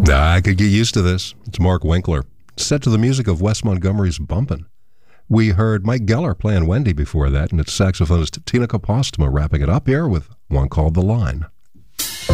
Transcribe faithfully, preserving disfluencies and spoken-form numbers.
I could get used to this. It's Mark Winkler, set to the music of Wes Montgomery's Bumpin'. We heard Mike Geller playing Wendy before that, and it's saxophonist Tina Kopostma wrapping it up here with one called The Line.